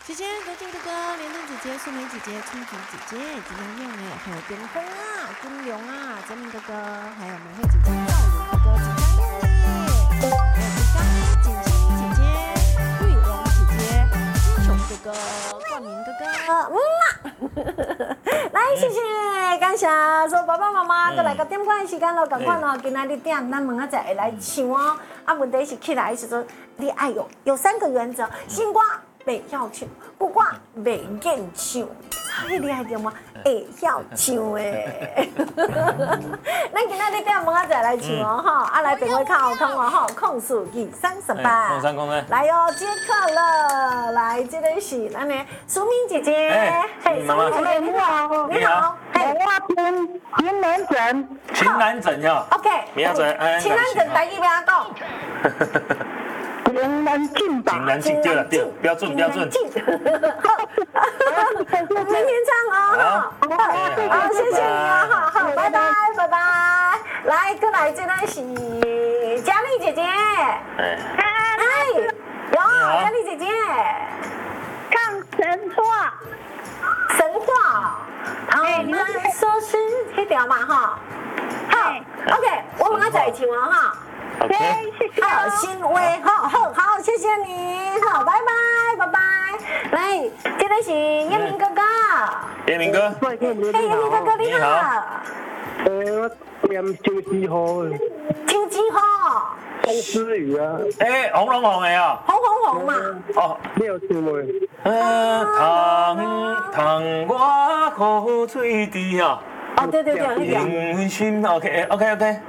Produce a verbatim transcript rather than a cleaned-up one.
姐姐、罗静哥哥、莲珍姐姐、素梅姐姐、春菊姐姐、吉良燕哎，还有边锋啊、金龙啊、真明哥哥，还有美惠姐姐、赵如哥哥、紧张燕嘞，还有紧张哎、锦清姐姐、玉荣姐姐、金雄哥哥、冠明哥哥，嗯来，谢谢，感谢所有爸爸妈妈，都来个点歌的时间咯，赶快咯，今仔日点，咱明仔载会来唱哦。啊，问题是起来的时阵，你爱有有三个原则，新歌袂晓唱，古歌袂瘾唱，太厉害对吗？会晓唱诶。咱今仔日点明仔载来唱哦，哈，啊来电话卡好通哦，哈，控诉二三十八， 空三空三， 来哦，接客了，来，这个是咱的淑敏姐姐，嘿，淑敏姐姐你好，你好，嘿， 我听秦南镇， 秦南镇哟 ，OK， 明仔载， 秦南镇台语不要讲。 秦南进吧， 秦南进对了对，标准标准。 明天唱哦，好，好，谢谢你哦，好好，拜拜拜拜。来，过来这个是佳丽姐姐， 哎， 哎，有佳丽姐姐， 唱神话， 神话，他们说是黑条嘛哈，好 ，OK， 我们要再唱哦哈。 OK， 好，欣慰，好好好，谢谢你，好，拜拜拜拜。来，这个是叶明哥哥， 叶明哥， 喂，叶明嘿，叶明哥哥你好， 呃，我念周之好， 青鸡哈， 风思雨啊， 哎，紅龍紅嘅啊， 紅紅紅嘛， 哦， 你有唱未？ 誒，糖糖我苦嘴甜啊， 哦對對對，那個。 永遠心 OK OK OK。